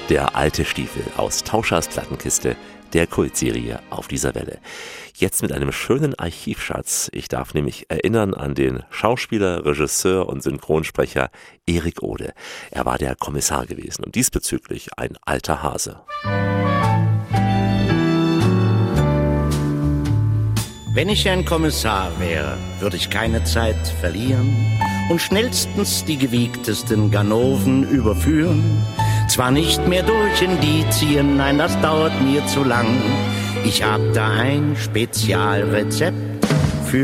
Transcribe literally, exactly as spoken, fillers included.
Der alte Stiefel aus Tauschers Plattenkiste, der Kultserie auf dieser Welle. Jetzt mit einem schönen Archivschatz. Ich darf nämlich erinnern an den Schauspieler, Regisseur und Synchronsprecher Erik Ode. Er war der Kommissar gewesen und diesbezüglich ein alter Hase. Wenn ich ein Kommissar wäre, würde ich keine Zeit verlieren und schnellstens die gewiegtesten Ganoven überführen. Zwar nicht mehr durch Indizien, nein, das dauert mir zu lang. Ich hab da ein Spezialrezept